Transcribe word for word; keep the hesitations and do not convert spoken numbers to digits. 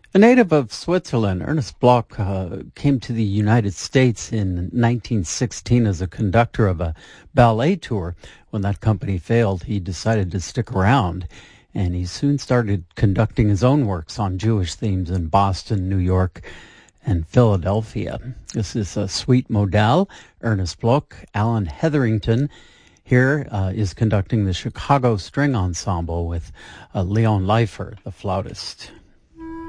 A native of Switzerland, Ernest Bloch uh, came to the United States in nineteen sixteen as a conductor of a ballet tour. When that company failed, he decided to stick around, and he soon started conducting his own works on Jewish themes in Boston, New York, and Philadelphia. This is a Suite Model. Ernest Bloch, Alan Hetherington here uh, is conducting the Chicago String Ensemble with uh, Leon Leifer, the flautist.